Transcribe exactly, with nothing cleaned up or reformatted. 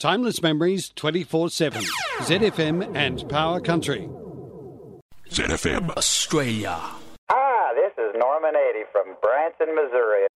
Timeless memories twenty-four seven. Z F M and Power Country. Z F M Australia. Hi, this is Norman Eddy from Branson, Missouri.